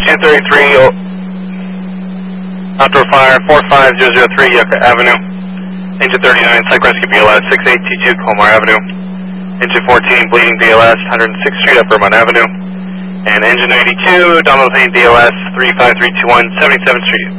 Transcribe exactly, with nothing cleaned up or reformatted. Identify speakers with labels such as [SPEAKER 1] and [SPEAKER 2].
[SPEAKER 1] two thirty-three, outdoor fire, four five zero zero three, Yucca Avenue. Engine thirty-nine, Psych Rescue B L S, six eight two two, Colmar Avenue. Engine fourteen, Bleeding B L S, one hundred sixth Street, Upper Vermont Avenue. And engine ninety-two, Donald Payne B L S, three five three two one, seventy-seventh Street.